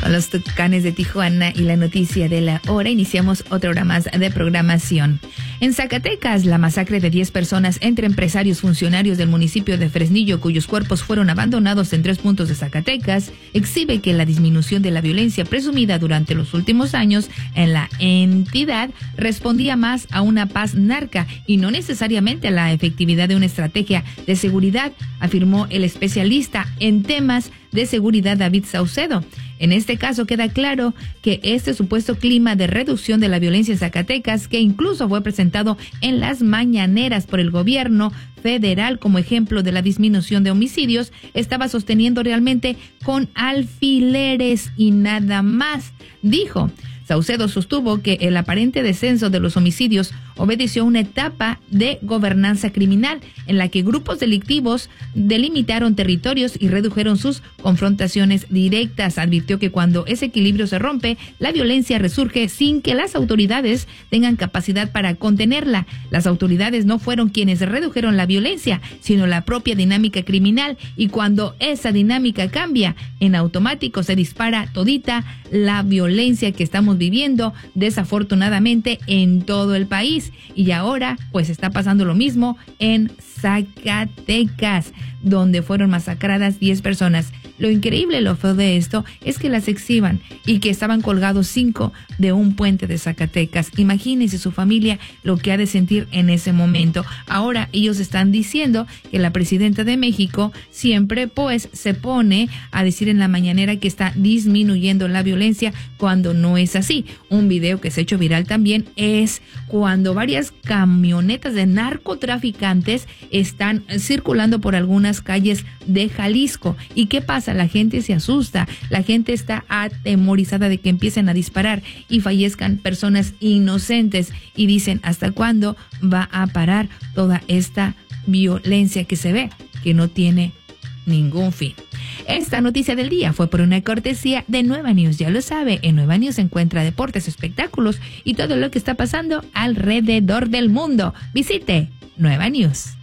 Con los Tucanes de Tijuana y la noticia de la hora, iniciamos otra hora más de programación. En Zacatecas, la masacre de 10 personas entre empresarios funcionarios del municipio de Fresnillo, cuyos cuerpos fueron abandonados en 3 puntos de Zacatecas, exhibe que la disminución de la violencia presumida durante los últimos años en la entidad respondía más a una paz narca y no necesariamente a la efectividad de una estrategia de seguridad, afirmó el especialista en temas de seguridad David Saucedo. En este caso queda claro que este supuesto clima de reducción de la violencia en Zacatecas, que incluso fue presentado en las mañaneras por el gobierno federal como ejemplo de la disminución de homicidios, estaba sosteniendo realmente con alfileres y nada más, dijo. Saucedo sostuvo que el aparente descenso de los homicidios obedeció a una etapa de gobernanza criminal en la que grupos delictivos delimitaron territorios y redujeron sus confrontaciones directas. Advirtió que cuando ese equilibrio se rompe, la violencia resurge sin que las autoridades tengan capacidad para contenerla. Las autoridades no fueron quienes redujeron la violencia, sino la propia dinámica criminal, y cuando esa dinámica cambia, en automático se dispara todita la violencia que estamos viviendo desafortunadamente en todo el país. Y ahora pues está pasando lo mismo en Zacatecas, donde fueron masacradas 10 personas. Lo increíble, lo feo de esto es que las exhiban y que estaban colgados 5 de un puente de Zacatecas. Imagínense su familia lo que ha de sentir en ese momento. Ahora ellos están diciendo que la presidenta de México siempre pues se pone a decir en la mañanera que está disminuyendo la violencia cuando no es así. Un video que se ha hecho viral también es cuando varias camionetas de narcotraficantes están circulando por algunas calles de Jalisco. ¿Y qué pasa? La gente se asusta, la gente está atemorizada de que empiecen a disparar y fallezcan personas inocentes y dicen, ¿hasta cuándo va a parar toda esta violencia que se ve, que no tiene ningún fin? Esta noticia del día fue por una cortesía de Nueva News. Ya lo sabe, en Nueva News se encuentra deportes, espectáculos y todo lo que está pasando alrededor del mundo. Visite Nueva News.